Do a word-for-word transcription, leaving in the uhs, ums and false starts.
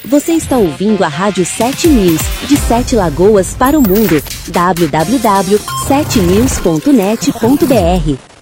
Você está ouvindo a Rádio sete News, de Sete Lagoas para o mundo. w w w ponto sete news ponto net ponto b r